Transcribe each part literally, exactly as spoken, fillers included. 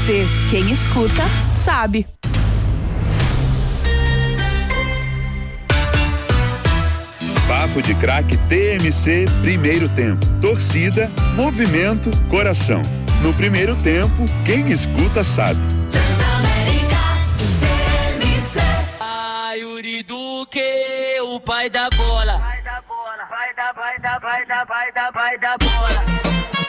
C. Quem escuta, sabe. Papo de Craque T M C, primeiro tempo. Torcida, movimento, coração. No primeiro tempo, quem escuta sabe. Transamérica, T M C. Ai, Yuri Duque, o pai da bola. Vai da bola, vai da, vai da, vai da, vai da, vai da bola.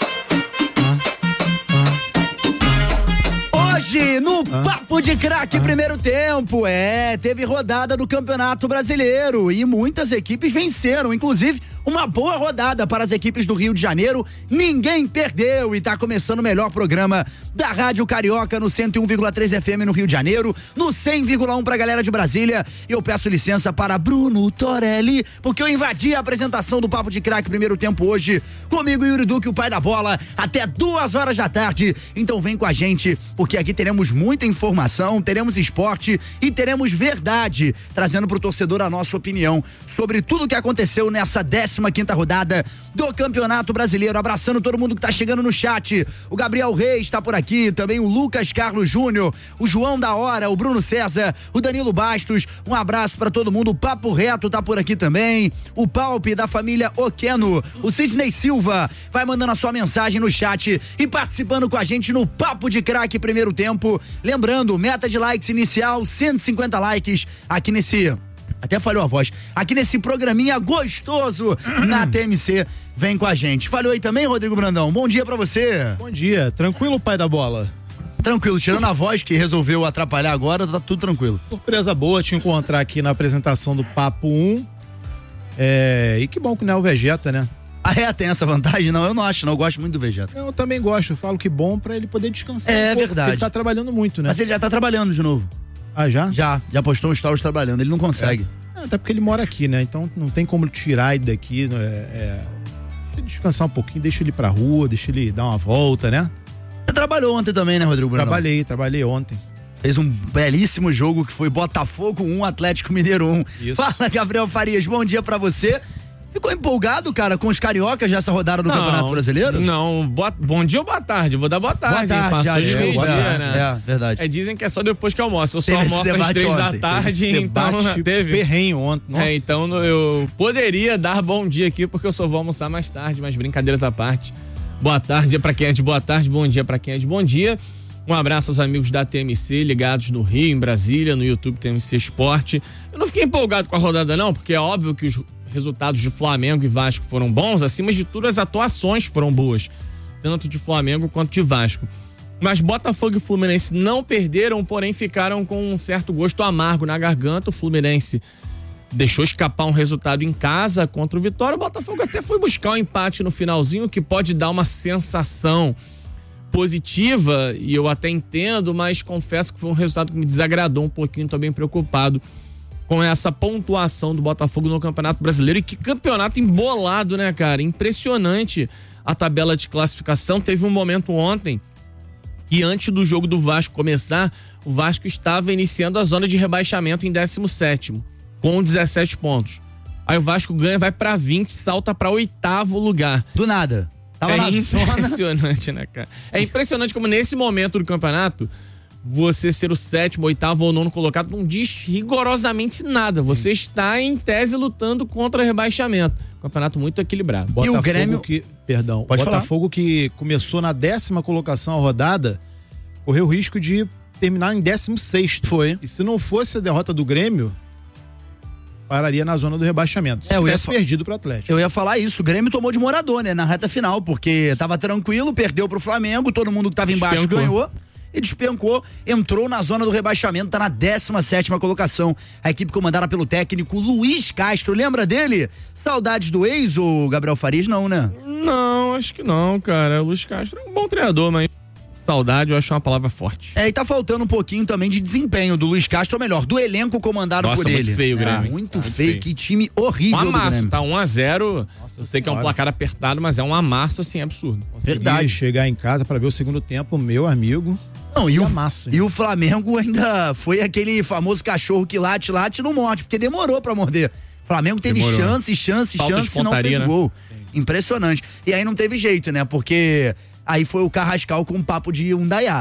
Hoje, no Papo de Craque, primeiro tempo, é, teve rodada do Campeonato Brasileiro e muitas equipes venceram, inclusive uma boa rodada para as equipes do Rio de Janeiro, ninguém perdeu e tá começando o melhor programa da Rádio Carioca no cento e um vírgula três F M no Rio de Janeiro, no cem vírgula um pra galera de Brasília, e eu peço licença para Bruno Torelli, porque eu invadi a apresentação do Papo de Craque primeiro tempo hoje, comigo Yuri Duque, o pai da bola, até duas horas da tarde, então vem com a gente, porque aqui teremos muita informação, teremos esporte e teremos verdade, trazendo pro torcedor a nossa opinião sobre tudo que aconteceu nessa décima quinta rodada do Campeonato Brasileiro. Abraçando todo mundo que tá chegando no chat. O Gabriel Reis tá por aqui, também o Lucas Carlos Júnior, o João da Hora, o Bruno César, o Danilo Bastos. Um abraço pra todo mundo. O Papo Reto tá por aqui também. O Palpe da família Oqueno, o Sidney Silva vai mandando a sua mensagem no chat e participando com a gente no Papo de Craque primeiro tempo. Lembrando, meta de likes inicial, cento e cinquenta likes aqui nesse... Até falhou a voz. Aqui nesse programinha gostoso na T M C. Vem com a gente. Falhou aí também, Rodrigo Brandão? Bom dia pra você. Bom dia. Tranquilo, pai da bola? Tranquilo. Tirando a voz que resolveu atrapalhar agora, tá tudo tranquilo. Surpresa boa te encontrar aqui na apresentação do Papo um. É... E que bom que não é o Vegeta, né? Ah, é? Tem essa vantagem? Não, eu não acho, não. Eu gosto muito do Vegeta. Não, eu também gosto. Eu falo que bom pra ele poder descansar. É um pouco, verdade. Ele tá trabalhando muito, né? Mas ele já tá trabalhando de novo. Ah, já? Já. Já postou um stories trabalhando. Ele não consegue. É. É, até porque ele mora aqui, né? Então não tem como tirar ele daqui. É, é... Deixa ele descansar um pouquinho, deixa ele ir pra rua, deixa ele dar uma volta, né? Você trabalhou ontem também, né, Rodrigo Brandão? Trabalhei, trabalhei ontem. Fez um belíssimo jogo que foi Botafogo um, Atlético Mineiro um. Isso. Fala, Gabriel Farias, bom dia pra você. Ficou empolgado, cara, com os cariocas nessa rodada do não, Campeonato Brasileiro? Não, boa, bom dia ou boa tarde? Vou dar boa tarde. Boa tarde, Passou já, de desculpa, meio-dia, é, né? é, verdade. É, dizem que é só depois que almoço. Eu só Teve esse almoço às debate três da ontem. tarde, Esse então debate teve. ferrenho ontem. Nossa. É, então eu poderia dar bom dia aqui, porque eu só vou almoçar mais tarde, mas brincadeiras à parte. Boa tarde pra quem é de boa tarde, bom dia pra quem é de bom dia. Um abraço aos amigos da T M C, ligados no Rio, em Brasília, no YouTube T M C Esporte. Eu não fiquei empolgado com a rodada não, porque é óbvio que os resultados de Flamengo e Vasco foram bons, acima de tudo as atuações foram boas, tanto de Flamengo quanto de Vasco. Mas Botafogo e Fluminense não perderam, porém ficaram com um certo gosto amargo na garganta. O Fluminense deixou escapar um resultado em casa contra o Vitória. O Botafogo até foi buscar um empate no finalzinho, que pode dar uma sensação positiva, e eu até entendo, mas confesso que foi um resultado que me desagradou um pouquinho, tô bem preocupado com essa pontuação do Botafogo no Campeonato Brasileiro. E que campeonato embolado, né, cara? Impressionante a tabela de classificação. Teve um momento ontem que, antes do jogo do Vasco começar, o Vasco estava iniciando a zona de rebaixamento em décimo sétimo, com dezessete pontos. Aí o Vasco ganha, vai pra vinte, salta pra oitavo lugar. Do nada. Tava é na impressionante, zona. né, cara? É impressionante como nesse momento do campeonato, você ser o sétimo, oitavo ou nono colocado não diz rigorosamente nada. Você está, em tese, lutando contra rebaixamento. Campeonato muito equilibrado. Botafogo e o Grêmio... que, perdão, Pode Botafogo falar. que começou na décima colocação a rodada, correu o risco de terminar em décimo sexto. Foi. E se não fosse a derrota do Grêmio, pararia na zona do rebaixamento. Se É, eu ia tivesse fa- perdido pro Atlético. Eu ia falar isso, o Grêmio tomou de morador, né, na reta final, porque tava tranquilo, perdeu pro Flamengo, todo mundo que tava embaixo Despencou. ganhou e despencou, entrou na zona do rebaixamento, tá na décima sétima colocação. A equipe comandada pelo técnico Luiz Castro, lembra dele? Saudades do ex, ou Gabriel Farias? Não, né? Não, acho que não, cara. O Luiz Castro é um bom treinador, mas saudade eu acho uma palavra forte. É, e tá faltando um pouquinho também de desempenho do Luiz Castro, ou melhor, do elenco comandado Nossa, por muito ele. feio o Grêmio. Ah, muito Muito feio, feio. que time horrível Um do amasso, Grêmio. tá um a zero. Eu sei que é um Senhora. placar apertado, mas é um amasso, assim, absurdo. Consegui verdade. chegar em casa pra ver o segundo tempo, meu amigo. Não, e o, amasso, hein? e o Flamengo ainda foi aquele famoso cachorro que late, late e não morde, porque demorou pra morder. O Flamengo teve Demorou. chance, chance, Falta de chance e não pontaria, fez né? gol. Impressionante. E aí não teve jeito, né? Porque aí foi o Carrascal com um papo de Undaiá.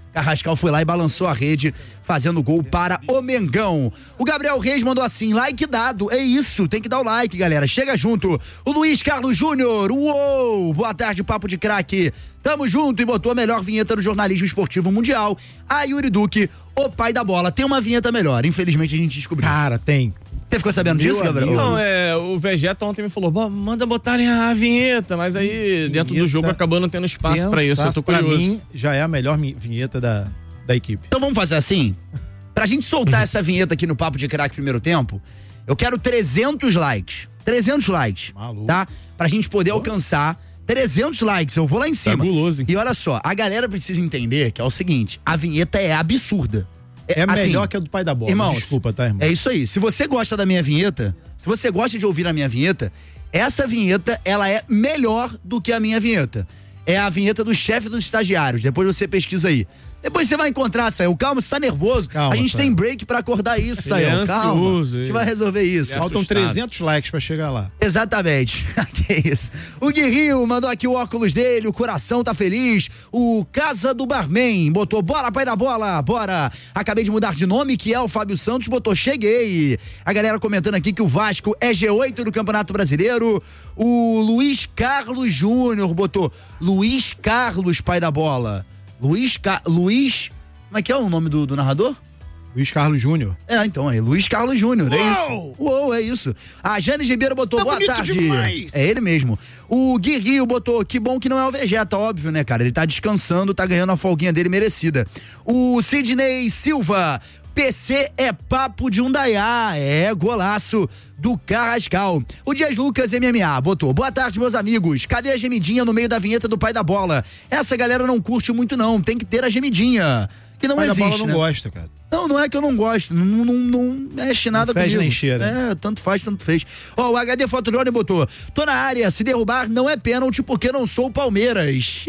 Carrascal foi lá e balançou a rede, fazendo gol para o Mengão. O Gabriel Reis mandou assim, like dado, é isso, tem que dar o like, galera, chega junto. O Luiz Carlos Júnior, uou, boa tarde, papo de craque, tamo junto, e botou a melhor vinheta do jornalismo esportivo mundial, a Yuri Duque, o pai da bola. Tem uma vinheta melhor, infelizmente a gente descobriu. Cara, tem. Você ficou sabendo Meu disso, Gabriel? Não, é, o Vegeta ontem me falou, manda botarem a vinheta, mas aí dentro vinheta do jogo acabou não tendo espaço pra isso, eu tô curioso. Pra mim, já é a melhor vinheta da, da equipe. Então vamos fazer assim? Pra gente soltar essa vinheta aqui no Papo de Craque primeiro tempo, eu quero trezentos likes. trezentos likes, Maluco. Tá? Pra gente poder oh. alcançar trezentos likes, eu vou lá em cima. Fabuloso, hein? E olha só, a galera precisa entender que é o seguinte, a vinheta é absurda. É assim, melhor que a do pai da bola. Irmãos, desculpa, tá, irmão? É isso aí. Se você gosta da minha vinheta, se você gosta de ouvir a minha vinheta, essa vinheta, ela é melhor do que a minha vinheta. É a vinheta do chefe dos estagiários. Depois você pesquisa aí. Depois você vai encontrar, Sael. Calma, você tá nervoso. Calma, a gente Sael. tem break pra acordar isso, Sael. Calma. A gente vai resolver isso. Faltam trezentos likes pra chegar lá. Exatamente. Que isso. O Guerrinho mandou aqui o óculos dele, o coração tá feliz. O Casa do Barman botou bora, pai da bola, bora. Acabei de mudar de nome, que é o Fábio Santos, botou cheguei. A galera comentando aqui que o Vasco é G oito do Campeonato Brasileiro. O Luiz Carlos Júnior botou Luiz Carlos, pai da bola. Luiz, Ca... Luiz, como é que é o nome do, do narrador? Luiz Carlos Júnior. É, então, é Luiz Carlos Júnior, é isso. Uou, é isso. A Jane Ribeiro botou, tá boa tarde. Demais. É ele mesmo. O Gui Rio botou, que bom que não é o Vegeta, óbvio, né, cara? Ele tá descansando, tá ganhando a folguinha dele merecida. O Sidney Silva, P C é papo de Undaiá, é golaço do Carrascal. O Dias Lucas M M A botou, boa tarde, meus amigos, cadê a gemidinha no meio da vinheta do pai da bola? Essa galera não curte muito não, tem que ter a gemidinha, que não pai existe, da bola não né? gosta, cara. Não, não é que eu não gosto, não, não, não mexe nada não fez comigo. Nem cheira. É, tanto faz, tanto fez. Ó, o H D Fotolone botou, tô na área, se derrubar não é pênalti porque não sou o Palmeiras.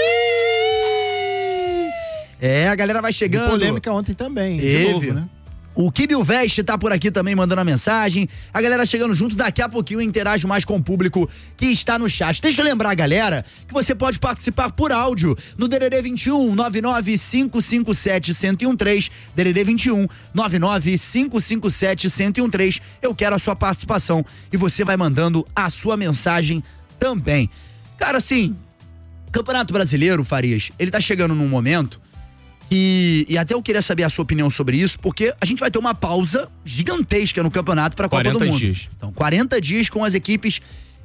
É, a galera vai chegando. E polêmica ontem também, Teve. de novo, né? O Kibio Veste tá por aqui também mandando a mensagem. A galera chegando junto, daqui a pouquinho eu interajo mais com o público que está no chat. Deixa eu lembrar, galera, que você pode participar por áudio no D D D vinte e um, nove nove cinco cinco sete, um zero um três, D D D vinte e um, nove nove cinco cinco sete, um zero um três. Eu quero a sua participação e você vai mandando a sua mensagem também. Cara, assim, Campeonato Brasileiro, Farias, ele tá chegando num momento E, e até eu queria saber a sua opinião sobre isso, porque a gente vai ter uma pausa gigantesca no campeonato para a Copa do Mundo. quarenta dias. Então, quarenta dias com as equipes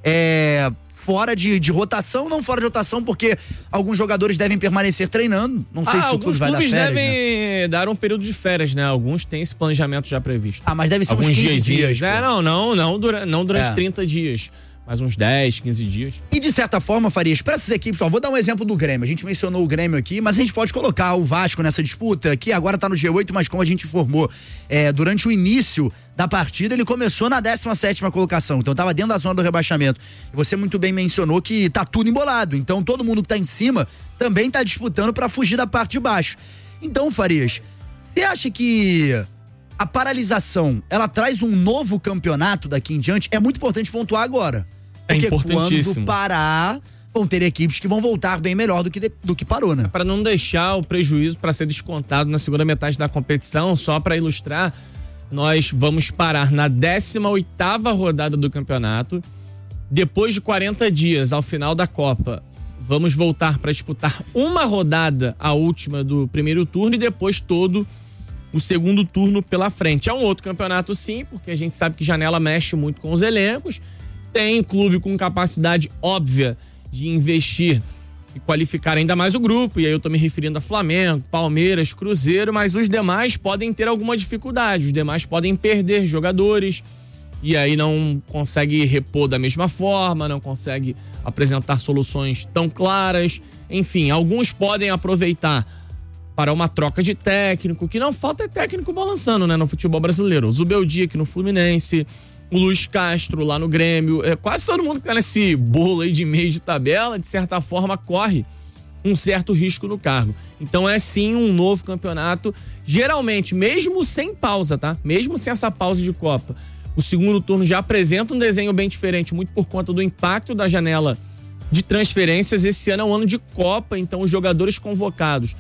é, fora de, de rotação, não fora de rotação, porque alguns jogadores devem permanecer treinando. Não sei ah, se o clube vai dar férias. Alguns clubes devem né? dar um período de férias, né? Alguns têm esse planejamento já previsto. Ah, mas deve ser alguns uns quinze dias. dias. É, não, não, não, dura, não durante é. trinta dias. Mais uns dez, quinze dias. E de certa forma, Farias, para essas equipes, ó, vou dar um exemplo do Grêmio. A gente mencionou o Grêmio aqui, mas a gente pode colocar o Vasco nessa disputa, que agora tá no G oito, mas como a gente informou, é, durante o início da partida, ele começou na décima sétima colocação, então tava dentro da zona do rebaixamento. E você muito bem mencionou que tá tudo embolado, então todo mundo que tá em cima também tá disputando para fugir da parte de baixo. Então, Farias, você acha que a paralisação, ela traz um novo campeonato daqui em diante? É muito importante pontuar agora. Porque é importantíssimo. Quando parar, vão ter equipes que vão voltar bem melhor do que, de, do que parou, né? É para não deixar o prejuízo para ser descontado na segunda metade da competição, só para ilustrar, nós vamos parar na décima oitava rodada do campeonato. Depois de quarenta dias, ao final da Copa, vamos voltar para disputar uma rodada, a última do primeiro turno, e depois todo o segundo turno pela frente. É um outro campeonato, sim, porque a gente sabe que janela mexe muito com os elencos. Tem clube com capacidade óbvia de investir e qualificar ainda mais o grupo, e aí eu tô me referindo a Flamengo, Palmeiras, Cruzeiro, mas os demais podem ter alguma dificuldade, os demais podem perder jogadores, e aí não consegue repor da mesma forma, não consegue apresentar soluções tão claras, enfim, alguns podem aproveitar para uma troca de técnico, que não falta é técnico balançando, né, no futebol brasileiro. O Zubeldia aqui no Fluminense, o Luiz Castro lá no Grêmio, é, quase todo mundo que tá nesse bolo aí de meio de tabela, de certa forma, corre um certo risco no cargo. Então é sim um novo campeonato, geralmente, mesmo sem pausa, tá? Mesmo sem essa pausa de Copa, o segundo turno já apresenta um desenho bem diferente, muito por conta do impacto da janela de transferências. Esse ano é um ano de Copa, então os jogadores convocados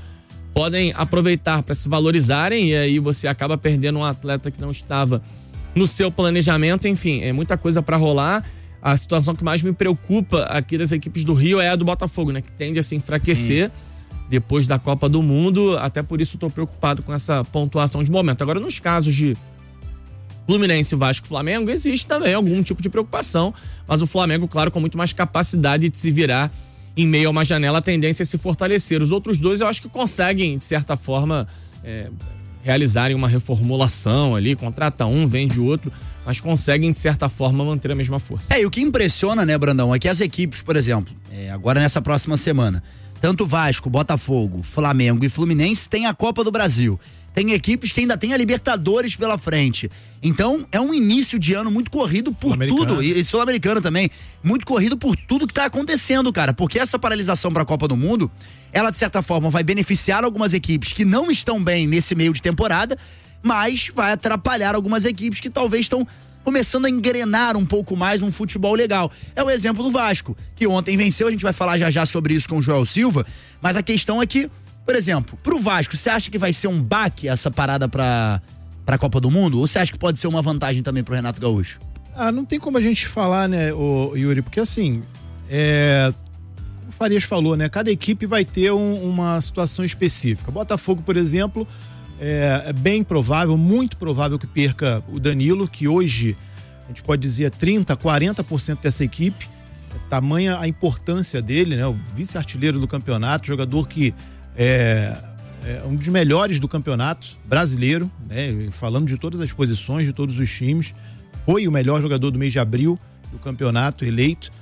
podem aproveitar para se valorizarem, e aí você acaba perdendo um atleta que não estava no seu planejamento. Enfim, é muita coisa para rolar. A situação que mais me preocupa aqui das equipes do Rio é a do Botafogo, né? Que tende a se enfraquecer Sim. depois da Copa do Mundo. Até por isso eu tô preocupado com essa pontuação de momento. Agora, nos casos de Fluminense, Vasco e Flamengo, existe também algum tipo de preocupação. Mas o Flamengo, claro, com muito mais capacidade de se virar em meio a uma janela, a tendência é se fortalecer. Os outros dois eu acho que conseguem, de certa forma, é, realizarem uma reformulação ali, contrata um, vende o outro, mas conseguem, de certa forma, manter a mesma força. É, e o que impressiona, né, Brandão, é que as equipes, por exemplo, é, agora nessa próxima semana, tanto Vasco, Botafogo, Flamengo e Fluminense têm a Copa do Brasil. Tem equipes que ainda tem a Libertadores pela frente. Então, é um início de ano muito corrido por tudo. E Sul-Americano também. Muito corrido por tudo que tá acontecendo, cara. Porque essa paralisação pra Copa do Mundo, ela, de certa forma, vai beneficiar algumas equipes que não estão bem nesse meio de temporada, mas vai atrapalhar algumas equipes que talvez estão começando a engrenar um pouco mais um futebol legal. É o exemplo do Vasco, que ontem venceu. A gente vai falar já já sobre isso com o Joel Silva. Mas a questão é que, por exemplo, pro Vasco, você acha que vai ser um baque essa parada pra, pra Copa do Mundo? Ou você acha que pode ser uma vantagem também pro Renato Gaúcho? Ah, não tem como a gente falar, né, o Yuri, porque assim, é, como o Farias falou, né, cada equipe vai ter um, uma situação específica. Botafogo, por exemplo, é, é bem provável, muito provável que perca o Danilo, que hoje, a gente pode dizer, trinta, quarenta por cento dessa equipe, tamanha a importância dele, né, o vice-artilheiro do campeonato, jogador que É, é um dos melhores do campeonato brasileiro, né? Falando de todas as posições, de todos os times, foi o melhor jogador do mês de abril do campeonato, eleito.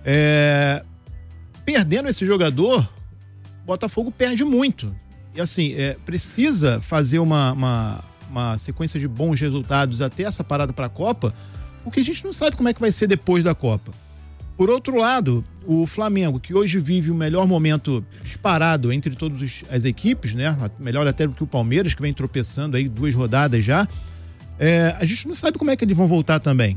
É, perdendo esse jogador, o Botafogo perde muito. E assim, é, precisa fazer uma, uma, uma sequência de bons resultados até essa parada para a Copa, porque a gente não sabe como é que vai ser depois da Copa. Por outro lado, o Flamengo, que hoje vive o melhor momento disparado entre todas as equipes, né? Melhor até do que o Palmeiras, que vem tropeçando aí duas rodadas já. É, a gente não sabe como é que eles vão voltar também,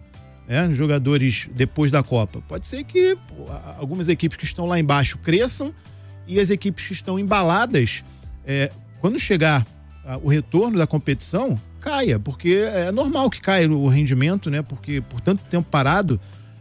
né? Jogadores depois da Copa. Pode ser que pô, algumas equipes que estão lá embaixo cresçam e as equipes que estão embaladas, é, quando chegar a, o retorno da competição, caia, porque é normal que caia o rendimento, né? Porque por tanto tempo parado,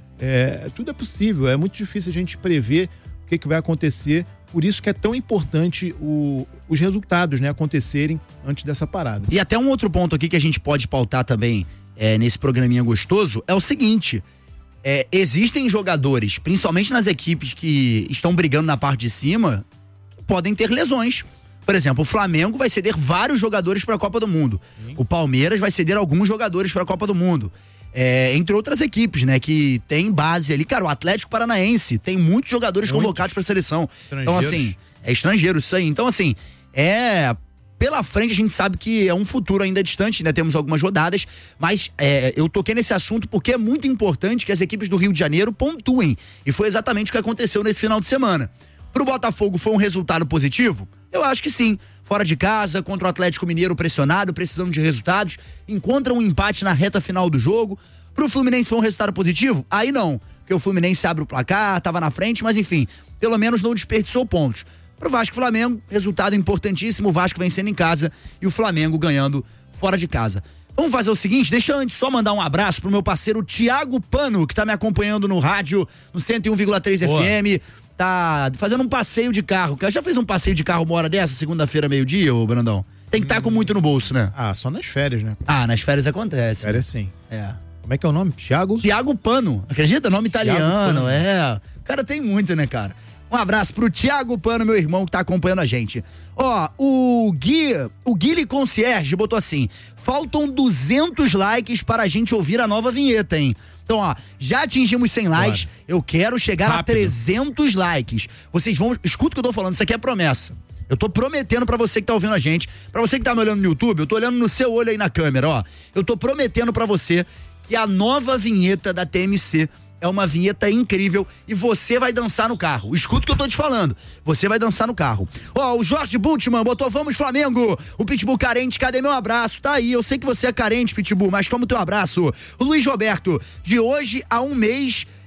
É, tudo é possível, é muito difícil a gente prever o que, que vai acontecer, por isso que é tão importante o, os resultados, né, acontecerem antes dessa parada. E até um outro ponto aqui que a gente pode pautar também é, nesse programinha gostoso é o seguinte, é, existem jogadores, principalmente nas equipes que estão brigando na parte de cima, que podem ter lesões. Por exemplo, o Flamengo vai ceder vários jogadores para a Copa do Mundo. Sim. O Palmeiras vai ceder alguns jogadores para a Copa do Mundo. É, entre outras equipes, né, que tem base ali. Cara, o Atlético Paranaense tem muitos jogadores muitos. convocados para a seleção. Então, assim, é estrangeiro isso aí. Então, assim, é... Pela frente a gente sabe que é um futuro ainda distante, ainda temos algumas rodadas, mas é, eu toquei nesse assunto porque é muito importante que as equipes do Rio de Janeiro pontuem. E foi exatamente o que aconteceu nesse final de semana. Pro Botafogo foi um resultado positivo? Eu acho que sim. Fora de casa, contra o Atlético Mineiro pressionado, precisando de resultados, encontra um empate na reta final do jogo. Pro Fluminense foi um resultado positivo? Aí não, porque o Fluminense abre o placar, tava na frente, mas enfim, pelo menos não desperdiçou pontos. Pro Vasco e Flamengo, resultado importantíssimo, o Vasco vencendo em casa e o Flamengo ganhando fora de casa. Vamos fazer o seguinte, deixa eu antes só mandar um abraço pro meu parceiro Thiago Pano, que tá me acompanhando no rádio, no cento e um vírgula três F M, tá fazendo um passeio de carro. Já fez um passeio de carro uma hora dessa, segunda-feira, meio-dia, ô Brandão? Tem que estar tá com muito no bolso, né? Ah, só nas férias, né? Ah, nas férias acontece. Férias sim. É. Como é que é o nome? Thiago? Thiago Pano. Acredita? Nome italiano, é. O cara tem muito, né, cara? Um abraço pro Thiago Pano, meu irmão, que tá acompanhando a gente. Ó, o Gui, o Guilherme Concierge botou assim, faltam duzentos likes para a gente ouvir a nova vinheta, hein? Então, ó, já atingimos cem likes, Bora. eu quero chegar Rápido. a trezentos likes. Vocês vão, escuta o que eu tô falando, isso aqui é promessa. Eu tô prometendo pra você que tá ouvindo a gente, pra você que tá me olhando no YouTube, eu tô olhando no seu olho aí na câmera, ó. Eu tô prometendo pra você que a nova vinheta da T M C é uma vinheta incrível e você vai dançar no carro. Escuta o que eu tô te falando. Você vai dançar no carro. Ó, o Jorge Bultmann botou vamos Flamengo. O Pitbull carente, cadê meu abraço? Tá aí, eu sei que você é carente, Pitbull, mas toma o teu abraço. O Luiz Roberto, de hoje a um mês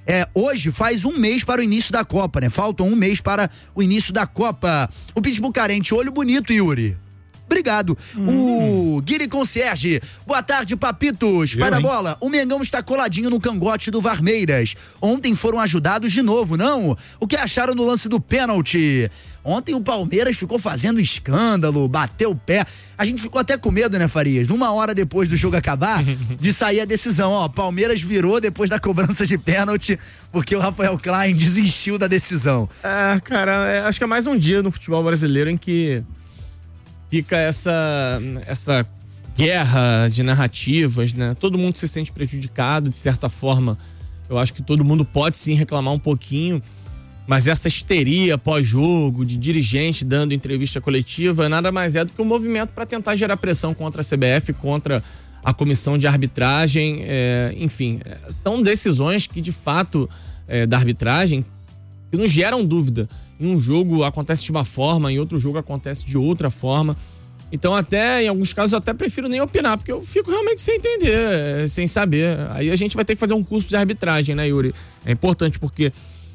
É, hoje faz um mês para o início da Copa, né? Falta um mês para o início da Copa. O Pitbull carente, olho bonito, Yuri. Obrigado. Hum. O Guiri Concierge. Boa tarde, papitos. Eu, Para a hein? bola, o Mengão está coladinho no cangote do Varmeiras. Ontem foram ajudados de novo, não? O que acharam no lance do pênalti? Ontem o Palmeiras ficou fazendo escândalo, bateu o pé. A gente ficou até com medo, né, Farias? Uma hora depois do jogo acabar, de sair a decisão. Ó, Palmeiras virou depois da cobrança de pênalti, porque o Rafael Klein desistiu da decisão. É, cara, é, acho que é mais um dia no futebol brasileiro em que fica essa, essa guerra de narrativas, né? Todo mundo se sente prejudicado, de certa forma. Eu acho que todo mundo pode sim reclamar um pouquinho, mas essa histeria pós-jogo, de dirigente dando entrevista coletiva, nada mais é do que um movimento para tentar gerar pressão contra a C B F, contra a comissão de arbitragem. É, enfim, são decisões que, de fato, é, da arbitragem, que nos geram dúvida. Em um jogo acontece de uma forma, em outro jogo acontece de outra forma. Então, até, em alguns casos, eu até prefiro nem opinar, porque eu fico realmente sem entender, sem saber. Aí a gente vai ter que fazer um curso de arbitragem, né, Yuri? É importante, porque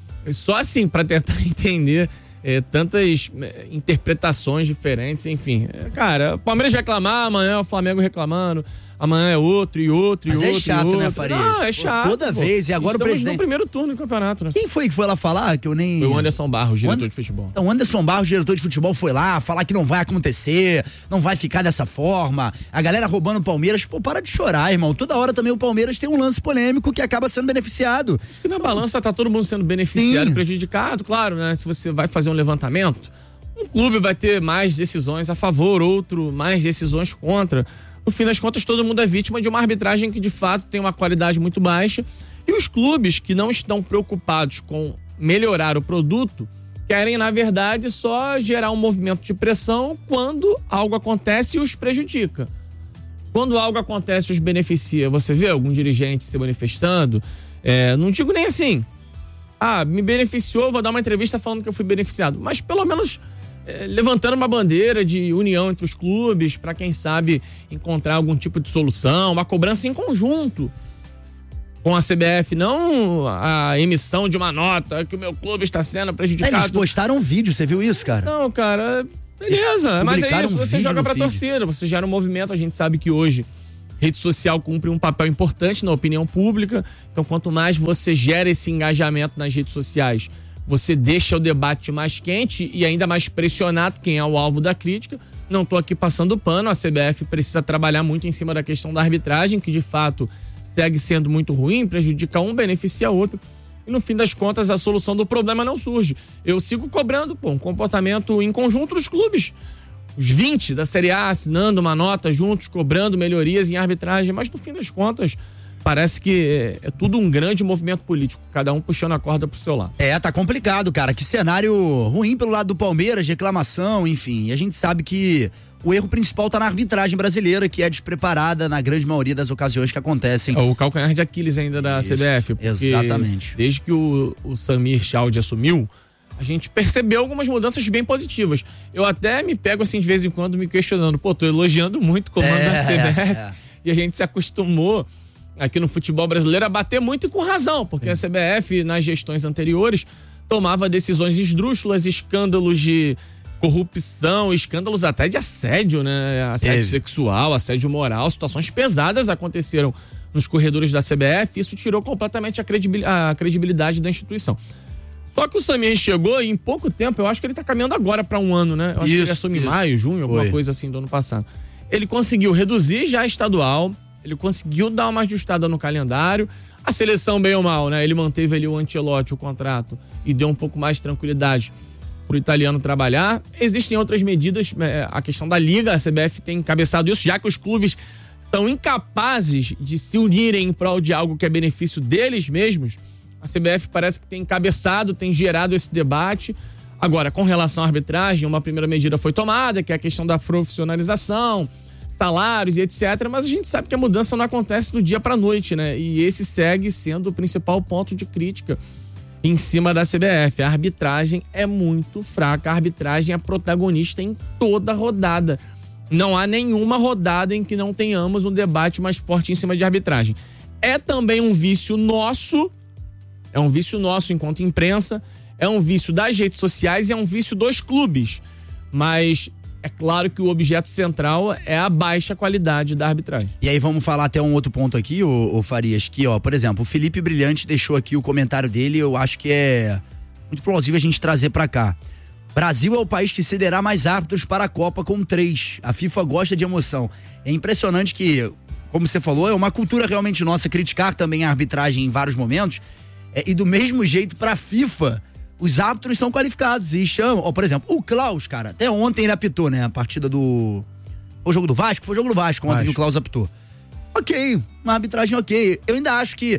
só assim, para tentar entender é, tantas é, interpretações diferentes, enfim. É, cara, o Palmeiras reclamar, amanhã o Flamengo reclamando, amanhã é outro e outro Mas e é outro. chato, e outro. né, Farias? Não, é chato. Toda pô. vez, e agora Estamos o presidente... no primeiro turno do campeonato, né? Quem foi que foi lá falar? Que eu nem... Foi o Anderson Barros, diretor And... de futebol. Então, o Anderson Barros, diretor de futebol, foi lá falar que não vai acontecer, não vai ficar dessa forma. A galera roubando o Palmeiras. Pô, para de chorar, irmão. Toda hora também o Palmeiras tem um lance polêmico que acaba sendo beneficiado. E na balança tá todo mundo sendo beneficiado, Sim. prejudicado, claro, né? Se você vai fazer um levantamento, um clube vai ter mais decisões a favor, outro mais decisões contra. No fim das contas, todo mundo é vítima de uma arbitragem que, de fato, tem uma qualidade muito baixa. E os clubes que não estão preocupados com melhorar o produto querem, na verdade, só gerar um movimento de pressão quando algo acontece e os prejudica. Quando algo acontece e os beneficia, você vê algum dirigente se manifestando? É, não digo nem assim, ah, me beneficiou, vou dar uma entrevista falando que eu fui beneficiado. Mas, pelo menos... É, levantando uma bandeira de união entre os clubes para, quem sabe, encontrar algum tipo de solução, uma cobrança em conjunto com a C B F, não a emissão de uma nota que o meu clube está sendo prejudicado. Eles postaram um vídeo, você viu isso, cara? Não, cara, beleza, mas é isso, um você joga pra feed. torcida, você gera um movimento, a gente sabe que hoje rede social cumpre um papel importante na opinião pública, então quanto mais você gera esse engajamento nas redes sociais, você deixa o debate mais quente e ainda mais pressionado quem é o alvo da crítica. Não estou aqui passando pano, a C B F precisa trabalhar muito em cima da questão da arbitragem, que de fato segue sendo muito ruim, prejudica um, beneficia outro. E no fim das contas, a solução do problema não surge. Eu sigo cobrando, pô, um comportamento em conjunto dos clubes. Os vinte da Série A assinando uma nota juntos, cobrando melhorias em arbitragem, mas no fim das contas... Parece que é tudo um grande movimento político, cada um puxando a corda pro seu lado. É, tá complicado, cara. Que cenário ruim pelo lado do Palmeiras, reclamação, enfim. E a gente sabe que o erro principal tá na arbitragem brasileira, que é despreparada na grande maioria das ocasiões que acontecem. É o calcanhar de Aquiles ainda da Isso, C B F. Porque exatamente. Desde que o, o Samir Chaldi assumiu, a gente percebeu algumas mudanças bem positivas. Eu até me pego assim de vez em quando me questionando, pô, tô elogiando muito o comando É, da C B F. é. E a gente se acostumou aqui no futebol brasileiro a bater muito e com razão, porque Sim. a C B F, nas gestões anteriores, tomava decisões esdrúxulas, escândalos de corrupção, escândalos até de assédio, né? Assédio é. sexual, assédio moral, situações pesadas aconteceram nos corredores da C B F, isso tirou completamente a credibilidade, a credibilidade da instituição. Só que o Samir chegou e em pouco tempo, eu acho que ele tá caminhando agora para um ano, né? Eu acho isso, que ele assume em maio, junho, alguma Foi. coisa assim do ano passado. Ele conseguiu reduzir já estadual, ele conseguiu dar uma ajustada no calendário. A seleção, bem ou mal, né? Ele manteve ali o Ancelotti, o contrato, e deu um pouco mais de tranquilidade pro italiano trabalhar. Existem outras medidas, é, a questão da Liga, a C B F tem encabeçado isso, já que os clubes são incapazes de se unirem em prol de algo que é benefício deles mesmos. A C B F parece que tem encabeçado, tem gerado esse debate. Agora, com relação à arbitragem, uma primeira medida foi tomada, que é a questão da profissionalização, salários e etcétera. Mas a gente sabe que a mudança não acontece do dia para a noite, né? E esse segue sendo o principal ponto de crítica em cima da C B F. A arbitragem é muito fraca. A arbitragem é protagonista em toda rodada. Não há nenhuma rodada em que não tenhamos um debate mais forte em cima de arbitragem. É também um vício nosso É um vício nosso enquanto imprensa, é um vício das redes sociais e é um vício dos clubes. Mas é claro que o objeto central é a baixa qualidade da arbitragem. E aí vamos falar até um outro ponto aqui, ô, ô Farias, que ó, por exemplo, o Felipe Brilhante deixou aqui o comentário dele, eu acho que é muito plausível a gente trazer pra cá. Brasil é o país que cederá mais árbitros para a Copa com três. A FIFA gosta de emoção. É impressionante que, como você falou, é uma cultura realmente nossa criticar também a arbitragem em vários momentos. É, e do mesmo jeito, pra FIFA, os árbitros são qualificados e chamam. Ó, por exemplo, o Klaus, cara, até ontem ele apitou, né? A partida do. Foi o jogo do Vasco? Foi o jogo do Vasco, ontem Vasco. que o Klaus apitou. Ok, uma arbitragem ok. Eu ainda acho que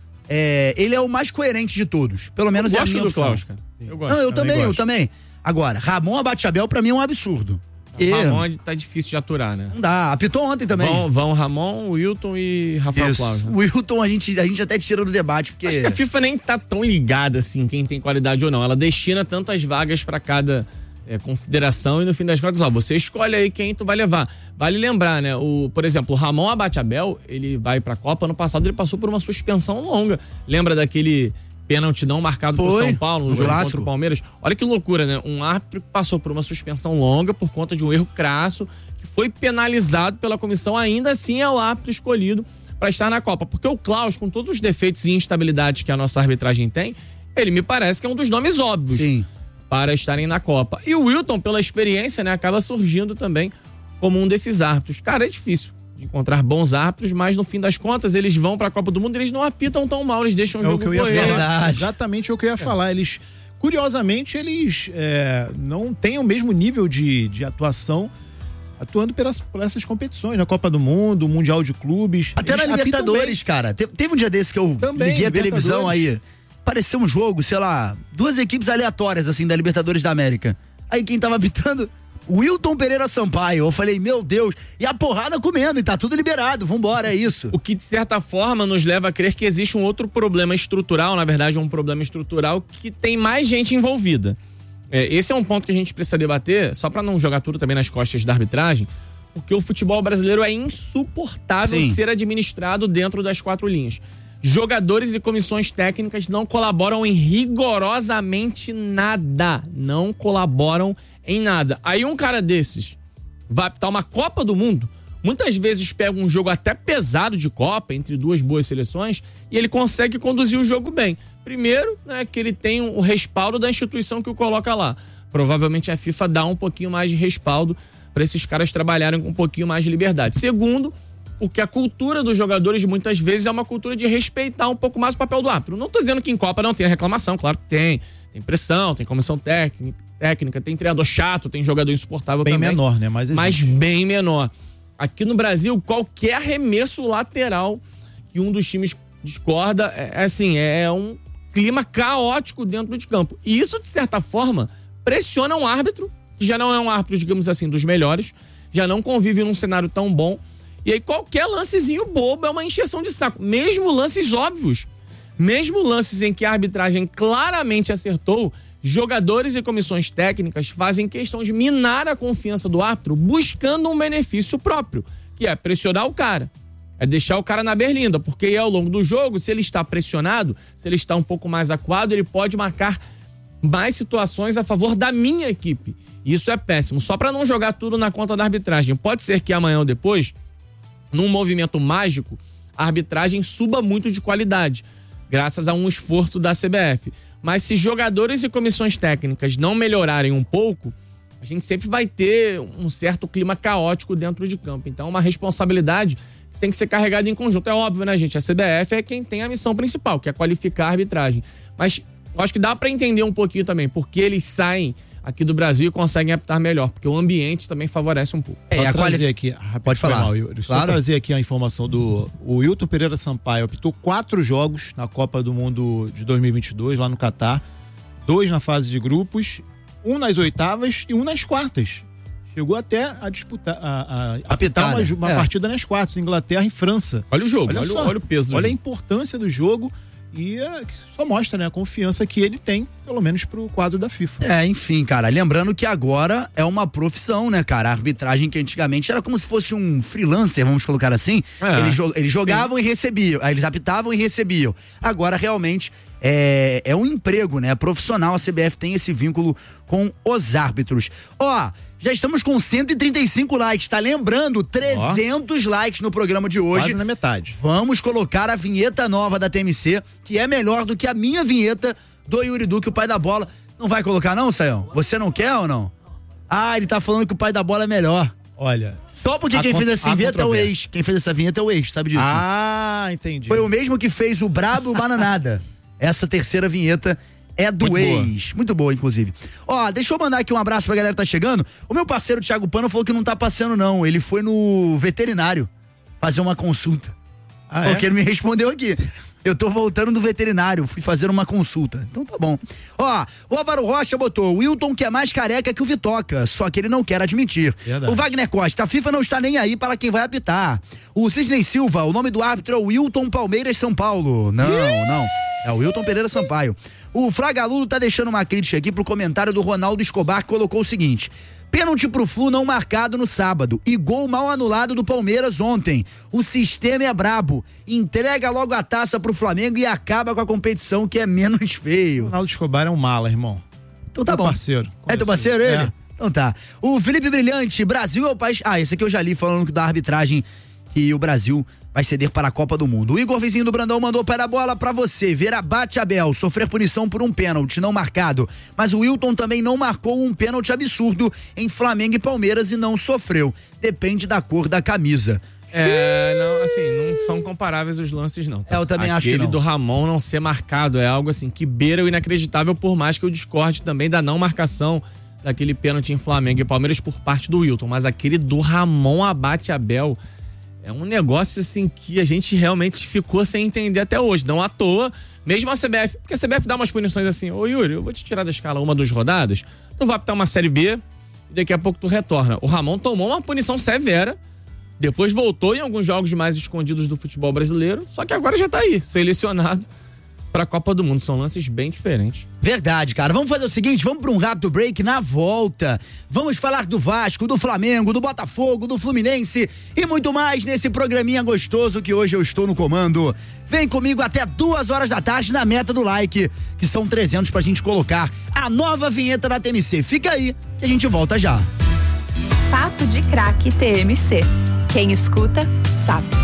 é, ele é o mais coerente de todos. Pelo menos eu é a gosto minha do opção. Klaus, cara. Eu gosto. Não, eu também também, eu gosto. também. Agora, Ramon Abateabel pra mim é um absurdo. O Ramon tá difícil de aturar, né? Não dá, apitou ontem também. Vão, vão Ramon, Wilton e Rafael Isso. Klaus. Né? O Wilton a gente, a gente até tira do debate, porque... Acho que a FIFA nem tá tão ligada assim, quem tem qualidade ou não. Ela destina tantas vagas pra cada é, confederação e no fim das contas, ó, você escolhe aí quem tu vai levar. Vale lembrar, né? O, por exemplo, o Ramon Abateabel, ele vai pra Copa, ano passado ele passou por uma suspensão longa. Lembra daquele pênalti não marcado por Foi, São Paulo no no jogo clássico. contra o Palmeiras? Olha que loucura, né? Um árbitro que passou por uma suspensão longa por conta de um erro crasso, que foi penalizado pela comissão, ainda assim é o árbitro escolhido para estar na Copa. Porque o Klaus, com todos os defeitos e instabilidades que a nossa arbitragem tem, ele me parece que é um dos nomes óbvios Sim. para estarem na Copa. E o Wilton, pela experiência, né, acaba surgindo também como um desses árbitros. Cara, é difícil de encontrar bons árbitros, mas no fim das contas eles vão para a Copa do Mundo e eles não apitam tão mal, eles deixam o É o jogo que eu ia correr. falar. Verdade. Exatamente o que eu ia falar. Eles, curiosamente, eles é, não têm o mesmo nível de, de atuação atuando pelas, por essas competições, na Copa do Mundo, Mundial de Clubes. Até Eles na apitam Libertadores, cara. Te- Teve um dia desse que eu Também, liguei a televisão Libertadores. aí. Pareceu um jogo, sei lá, duas equipes aleatórias, assim, da Libertadores da América. Aí quem tava apitando? Wilton Pereira Sampaio. Eu falei, meu Deus. E a porrada comendo, e tá tudo liberado. Vambora, é isso. O que, de certa forma, nos leva a crer que existe um outro problema estrutural, na verdade, um problema estrutural que tem mais gente envolvida. É, esse é um ponto que a gente precisa debater, só pra não jogar tudo também nas costas da arbitragem, porque o futebol brasileiro é insuportável Sim. de ser administrado dentro das quatro linhas. Jogadores e comissões técnicas não colaboram em rigorosamente nada. Não colaboram em nada. Aí um cara desses vai apitar uma Copa do Mundo, muitas vezes pega um jogo até pesado de Copa, entre duas boas seleções, e ele consegue conduzir o jogo bem. Primeiro, né, que ele tem o respaldo da instituição que o coloca lá. Provavelmente a FIFA dá um pouquinho mais de respaldo para esses caras trabalharem com um pouquinho mais de liberdade. Segundo, porque a cultura dos jogadores muitas vezes é uma cultura de respeitar um pouco mais o papel do árbitro. Não tô dizendo que em Copa não tem reclamação, claro que tem. Tem pressão, tem comissão técnica, técnica tem treinador chato, tem jogador insuportável bem também. menor, né? Mas, Mas existe. bem menor. Aqui no Brasil, qualquer arremesso lateral que um dos times discorda, é assim, é um clima caótico dentro de campo. E isso, de certa forma, pressiona um árbitro, que já não é um árbitro, digamos assim, dos melhores, já não convive num cenário tão bom. E aí qualquer lancezinho bobo é uma encheção de saco. Mesmo lances óbvios, mesmo lances em que a arbitragem claramente acertou, jogadores e comissões técnicas fazem questão de minar a confiança do árbitro buscando um benefício próprio, que é pressionar o cara. É deixar o cara na berlinda, porque aí ao longo do jogo, se ele está pressionado, se ele está um pouco mais acuado, ele pode marcar mais situações a favor da minha equipe. Isso é péssimo. Só para não jogar tudo na conta da arbitragem. Pode ser que amanhã ou depois, num movimento mágico, a arbitragem suba muito de qualidade, graças a um esforço da C B F. Mas se jogadores e comissões técnicas não melhorarem um pouco, a gente sempre vai ter um certo clima caótico dentro de campo. Então, é uma responsabilidade que tem que ser carregada em conjunto. É óbvio, né, gente? A C B F é quem tem a missão principal, que é qualificar a arbitragem. Mas eu acho que dá para entender um pouquinho também, porque eles saem aqui do Brasil e conseguem apitar melhor, porque o ambiente também favorece um pouco. É, Só a trazer quali- aqui, rápido, Pode foi falar. mal, Yuri. Só Claro. trazer aqui a informação do o Wilton Pereira Sampaio. Apitou quatro jogos na Copa do Mundo de dois mil e vinte e dois, lá no Catar. Dois na fase de grupos, um nas oitavas e um nas quartas. Chegou até a disputar, a, a apitar uma, né? uma É. partida nas quartas, Inglaterra e França. Olha o jogo, olha, Olha o- só. olha o peso do Olha a jogo. importância do jogo e é, que só mostra, né, a confiança que ele tem, pelo menos pro quadro da FIFA. É, enfim, cara, lembrando que agora é uma profissão, né, cara? A arbitragem que antigamente era como se fosse um freelancer, vamos colocar assim. É. Eles, jo- eles jogavam e recebiam, aí eles apitavam e recebiam. Agora, realmente, é, é um emprego, né? Profissional, a C B F tem esse vínculo com os árbitros. Ó, já estamos com cento e trinta e cinco likes, tá lembrando? trezentos oh. likes no programa de hoje. Quase na metade. Vamos colocar a vinheta nova da T M C, que é melhor do que a minha vinheta do Yuri Duque, o pai da bola. Não vai colocar não, Sayão? Você não quer ou não? Ah, ele tá falando que o pai da bola é melhor. Olha... Só porque quem fez essa vinheta é o ex. Quem fez essa vinheta é o ex, sabe disso? Ah, entendi. Foi o mesmo que fez o Brabo e o Bananada. Essa terceira vinheta é do Muito ex. Boa. Muito boa, inclusive. Ó, deixa eu mandar aqui um abraço pra galera que tá chegando. O meu parceiro Thiago Pano falou que não tá passeando, não. Ele foi no veterinário fazer uma consulta. Ah, porque é? Ele me respondeu aqui. Eu tô voltando do veterinário, fui fazer uma consulta. Então tá bom. Ó, o Álvaro Rocha botou, o Wilton que é mais careca que o Vitoca, só que ele não quer admitir. Verdade. O Wagner Costa, a FIFA não está nem aí para quem vai apitar. O Cisney Silva, o nome do árbitro é o Wilton Palmeiras São Paulo. Não, não. É o Wilton Pereira Sampaio. O Fragaludo tá deixando uma crítica aqui pro comentário do Ronaldo Escobar, que colocou o seguinte: pênalti pro Flu não marcado no sábado e gol mal anulado do Palmeiras ontem. O sistema é brabo. Entrega logo a taça pro Flamengo e acaba com a competição, que é menos feio. O Ronaldo Escobar é um mala, irmão. Então tá bom. Parceiro. É teu parceiro ele? É. Então tá. O Felipe Brilhante, Brasil é o país... Ah, esse aqui eu já li falando da arbitragem que o Brasil vai ceder para a Copa do Mundo. O Igor Vizinho do Brandão mandou para a bola para você. Ver Abate Abel sofrer punição por um pênalti não marcado. Mas o Wilton também não marcou um pênalti absurdo em Flamengo e Palmeiras e não sofreu. Depende da cor da camisa. É, não, assim, não são comparáveis os lances, não. Tá? É, eu também Aquele acho que não. Aquele do Ramon não ser marcado é algo assim que beira o inacreditável, por mais que eu discorde também da não marcação daquele pênalti em Flamengo e Palmeiras por parte do Wilton. Mas aquele do Ramon Abate Abel é um negócio assim que a gente realmente ficou sem entender até hoje. Não à toa, mesmo a C B F, porque a C B F dá umas punições assim: ô Yuri, eu vou te tirar da escala uma, duas rodadas, tu vai apitar uma Série B e daqui a pouco tu retorna. O Ramon tomou uma punição severa, depois voltou em alguns jogos mais escondidos do futebol brasileiro, só que agora já tá aí, selecionado pra Copa do Mundo. São lances bem diferentes. Verdade, cara. Vamos fazer o seguinte, vamos pra um rápido break. Na volta, vamos falar do Vasco, do Flamengo, do Botafogo, do Fluminense e muito mais nesse programinha gostoso que hoje eu estou no comando. Vem comigo até duas horas da tarde na meta do like, que são trezentos pra gente colocar a nova vinheta da T M C. Fica aí que a gente volta já. Papo de Craque T M C. Quem escuta, sabe.